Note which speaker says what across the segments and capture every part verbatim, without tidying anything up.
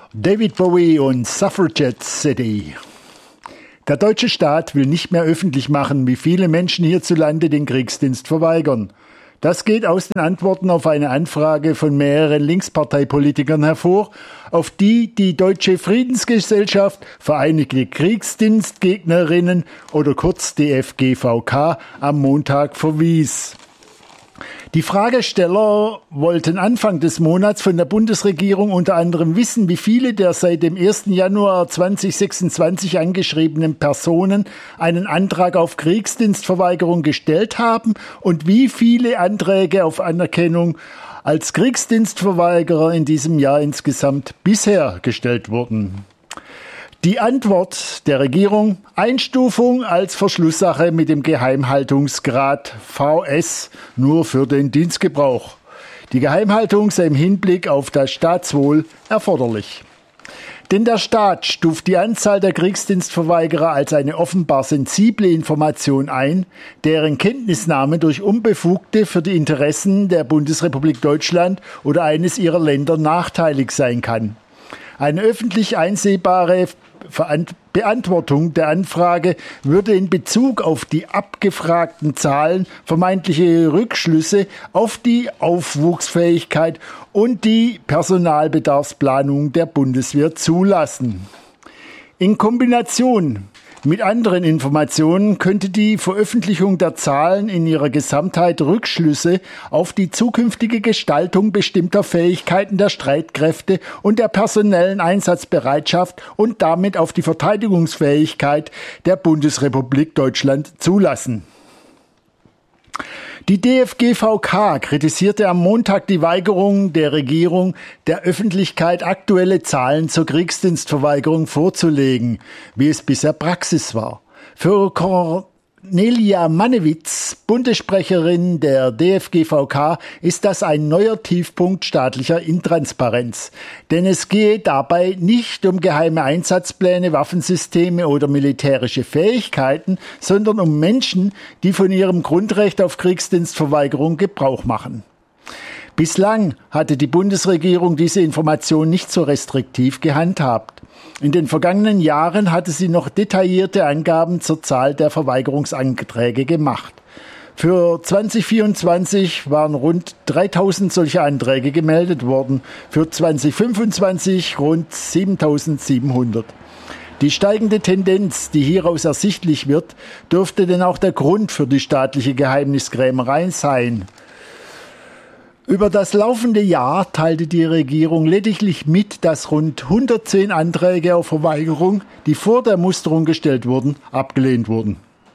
Speaker 1: David Bowie und Suffragette City. Der deutsche Staat will nicht mehr öffentlich machen, wie viele Menschen hierzulande den Kriegsdienst verweigern. Das geht aus den Antworten auf eine Anfrage von mehreren Linksparteipolitikern hervor, auf die die Deutsche Friedensgesellschaft, Vereinigte Kriegsdienstgegnerinnen oder kurz D F G V K am Montag verwies. Die Fragesteller wollten Anfang des Monats von der Bundesregierung unter anderem wissen, wie viele der seit dem ersten Januar zweitausendsechsundzwanzig angeschriebenen Personen einen Antrag auf Kriegsdienstverweigerung gestellt haben und wie viele Anträge auf Anerkennung als Kriegsdienstverweigerer in diesem Jahr insgesamt bisher gestellt wurden. Die Antwort der Regierung: Einstufung als Verschlusssache mit dem Geheimhaltungsgrad V S nur für den Dienstgebrauch. Die Geheimhaltung sei im Hinblick auf das Staatswohl erforderlich. Denn der Staat stuft die Anzahl der Kriegsdienstverweigerer als eine offenbar sensible Information ein, deren Kenntnisnahme durch Unbefugte für die Interessen der Bundesrepublik Deutschland oder eines ihrer Länder nachteilig sein kann. Eine öffentlich einsehbare Beantwortung der Anfrage würde in Bezug auf die abgefragten Zahlen vermeintliche Rückschlüsse auf die Aufwuchsfähigkeit und die Personalbedarfsplanung der Bundeswehr zulassen. In Kombination mit anderen Informationen könnte die Veröffentlichung der Zahlen in ihrer Gesamtheit Rückschlüsse auf die zukünftige Gestaltung bestimmter Fähigkeiten der Streitkräfte und der personellen Einsatzbereitschaft und damit auf die Verteidigungsfähigkeit der Bundesrepublik Deutschland zulassen. Die D F G V K kritisierte am Montag die Weigerung der Regierung, der Öffentlichkeit aktuelle Zahlen zur Kriegsdienstverweigerung vorzulegen, wie es bisher Praxis war. Für Cornelia Mannewitz, Bundessprecherin der D F G V K, ist das ein neuer Tiefpunkt staatlicher Intransparenz. Denn es gehe dabei nicht um geheime Einsatzpläne, Waffensysteme oder militärische Fähigkeiten, sondern um Menschen, die von ihrem Grundrecht auf Kriegsdienstverweigerung Gebrauch machen. Bislang hatte die Bundesregierung diese Information nicht so restriktiv gehandhabt. In den vergangenen Jahren hatte sie noch detaillierte Angaben zur Zahl der Verweigerungsanträge gemacht. Für zwanzig vierundzwanzig waren rund dreitausend solche Anträge gemeldet worden, für zwanzig fünfundzwanzig rund siebentausendsiebenhundert. Die steigende Tendenz, die hieraus ersichtlich wird, dürfte denn auch der Grund für die staatliche Geheimniskrämerei sein. Über das laufende Jahr teilte die Regierung lediglich mit, dass rund hundertzehn Anträge auf Verweigerung, die vor der Musterung gestellt wurden, abgelehnt wurden.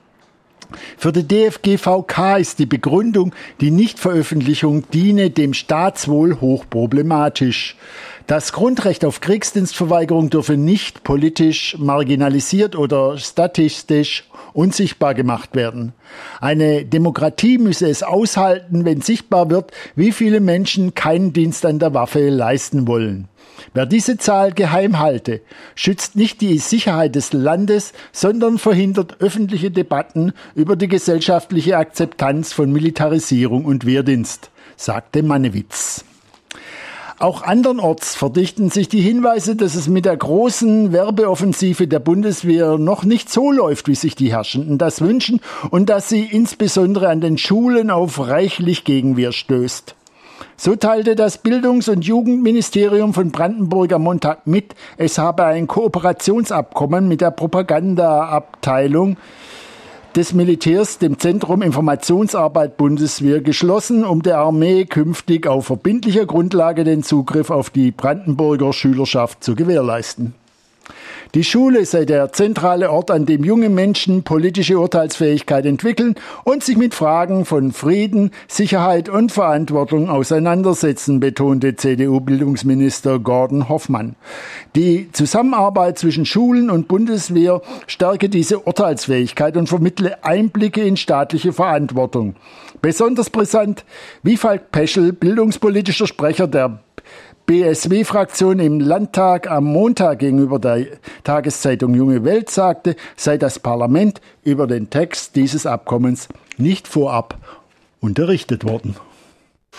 Speaker 1: Für die D F G V K ist die Begründung, die Nichtveröffentlichung diene dem Staatswohl, hochproblematisch. Das Grundrecht auf Kriegsdienstverweigerung dürfe nicht politisch marginalisiert oder statistisch unsichtbar gemacht werden. Eine Demokratie müsse es aushalten, wenn sichtbar wird, wie viele Menschen keinen Dienst an der Waffe leisten wollen. Wer diese Zahl geheim halte, schützt nicht die Sicherheit des Landes, sondern verhindert öffentliche Debatten über die gesellschaftliche Akzeptanz von Militarisierung und Wehrdienst, sagte Mannewitz. Auch andernorts verdichten sich die Hinweise, dass es mit der großen Werbeoffensive der Bundeswehr noch nicht so läuft, wie sich die Herrschenden das wünschen und dass sie insbesondere an den Schulen auf reichlich Gegenwehr stößt. So teilte das Bildungs- und Jugendministerium von Brandenburg am Montag mit, es habe ein Kooperationsabkommen mit der Propagandaabteilung des Militärs, dem Zentrum Informationsarbeit Bundeswehr, geschlossen, um der Armee künftig auf verbindlicher Grundlage den Zugriff auf die Brandenburger Schülerschaft zu gewährleisten. Die Schule sei der zentrale Ort, an dem junge Menschen politische Urteilsfähigkeit entwickeln und sich mit Fragen von Frieden, Sicherheit und Verantwortung auseinandersetzen, betonte C D U-Bildungsminister Gordon Hoffmann. Die Zusammenarbeit zwischen Schulen und Bundeswehr stärke diese Urteilsfähigkeit und vermittle Einblicke in staatliche Verantwortung. Besonders brisant, wie Falk Peschel, bildungspolitischer Sprecher der B S W-Fraktion im Landtag am Montag gegenüber der Tageszeitung Junge Welt sagte, sei das Parlament über den Text dieses Abkommens nicht vorab unterrichtet worden.